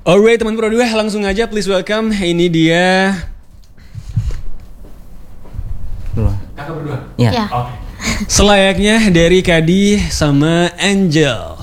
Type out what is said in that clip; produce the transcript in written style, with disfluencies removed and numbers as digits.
Alright teman Pro 2, langsung aja please welcome. Ini dia kakak berdua? Ya. Oke. Selayaknya dari Kadi sama Angel.